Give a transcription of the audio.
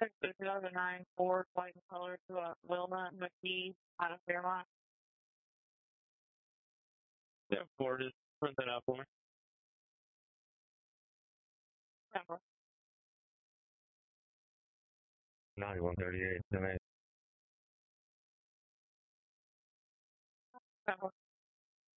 2009 Ford white and color to Wilma McGee out of Fairmont. Yeah, Ford is print that out for me. Number. 9138. Number.